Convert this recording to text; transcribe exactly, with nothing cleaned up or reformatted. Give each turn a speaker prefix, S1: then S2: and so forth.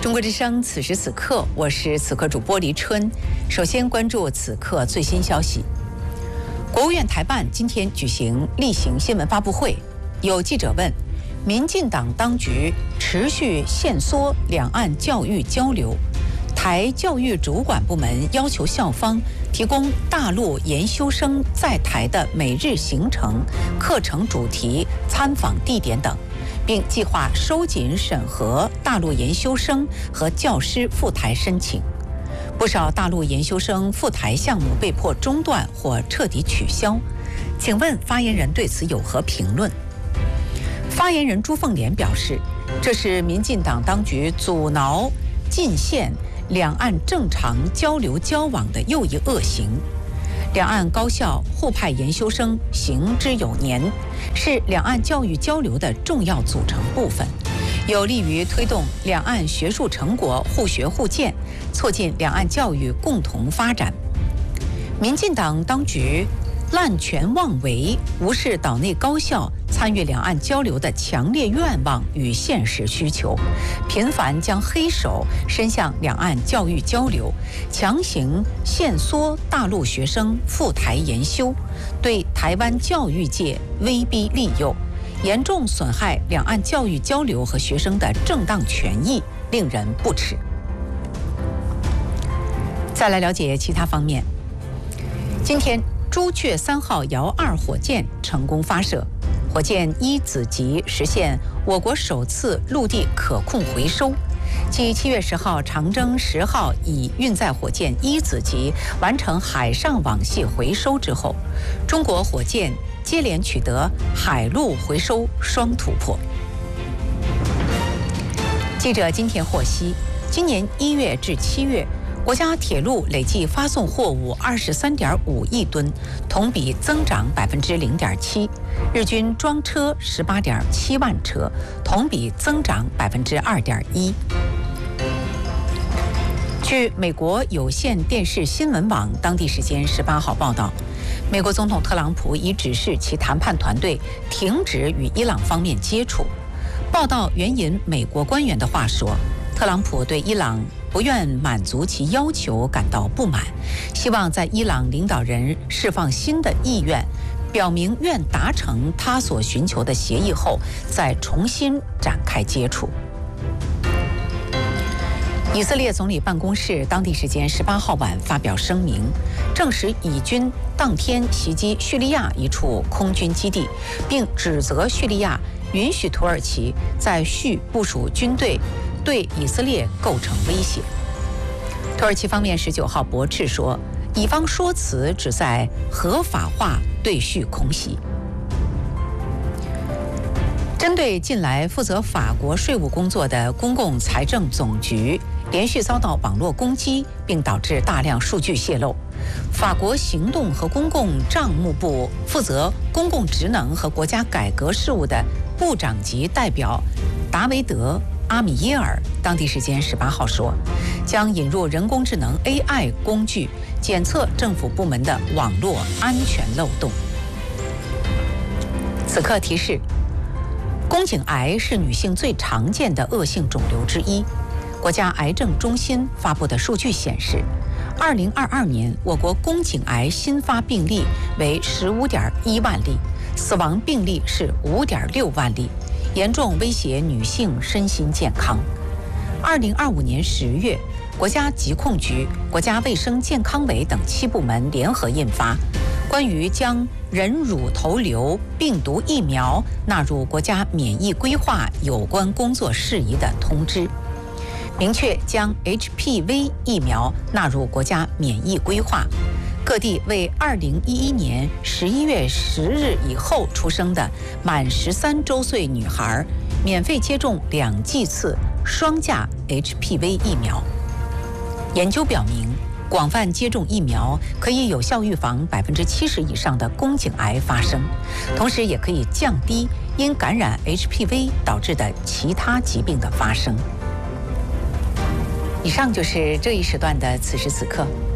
S1: 中国之声，此时此刻，我是此刻主播黎春。首先关注此刻最新消息。国务院台办今天举行例行新闻发布会，有记者问：民进党当局持续限缩两岸教育交流，台教育主管部门要求校方提供大陆研修生在台的每日行程、课程主题、参访地点等，并计划收紧审核大陆研修生和教师赴台申请。不少大陆研修生赴台项目被迫中断或彻底取消。请问发言人对此有何评论？发言人朱凤莲表示，这是民进党当局阻挠、禁限两岸正常交流交往的又一恶行。两岸高校互派研修生行之有年，是两岸教育交流的重要组成部分，有利于推动两岸学术成果互学互鉴，促进两岸教育共同发展。民进党当局滥权妄为，无视岛内高校参与两岸交流的强烈愿望与现实需求，频繁将黑手伸向两岸教育交流，强行限缩大陆学生赴台研修，对台湾教育界威逼利诱，严重损害两岸教育交流和学生的正当权益，令人不齿。再来了解其他方面。今天朱雀三号遥二火箭成功发射，火箭一子级实现我国首次陆地可控回收。继七月十号长征十号乙运载火箭一子级完成海上网系回收之后，中国火箭接连取得海陆回收双突破。记者今天获悉，今年一月至七月，国家铁路累计发送货物二十三点五亿吨，同比增长百分之零点七；日均装车十八点七万车，同比增长百分之二点一。据美国有线电视新闻网当地时间十八号报道，美国总统特朗普已指示其谈判团队停止与伊朗方面接触。报道援引美国官员的话说，特朗普对伊朗不愿满足其要求感到不满，希望在伊朗领导人释放新的意愿，表明愿达成他所寻求的协议后，再重新展开接触。以色列总理办公室当地时间十八号晚发表声明，证实以军当天袭击叙利亚一处空军基地，并指责叙利亚允许土耳其在叙部署军队，对以色列构成威胁。土耳其方面十九号驳斥说，以方说辞旨在合法化对叙空袭。针对近来负责法国税务工作的公共财政总局连续遭到网络攻击，并导致大量数据泄露，法国行动和公共账目部负责公共职能和国家改革事务的部长级代表达维德阿米耶尔当地时间十八号说，将引入人工智能 A I 工具，检测政府部门的网络安全漏洞。此刻提示，宫颈癌是女性最常见的恶性肿瘤之一。国家癌症中心发布的数据显示，二零二二年我国宫颈癌新发病例为十五点一万例，死亡病例是五点六万例，严重威胁女性身心健康。二零二五年十月，国家疾控局、国家卫生健康委等七部门联合印发关于将人乳头瘤病毒疫苗纳入国家免疫规划有关工作事宜的通知，明确将 H P V 疫苗纳入国家免疫规划。各地为二零一一年十一月十日以后出生的满十三周岁女孩免费接种两剂次双价 H P V 疫苗。研究表明，广泛接种疫苗可以有效预防百分之七十以上的宫颈癌发生，同时也可以降低因感染 H P V 导致的其他疾病的发生。以上就是这一时段的此时此刻。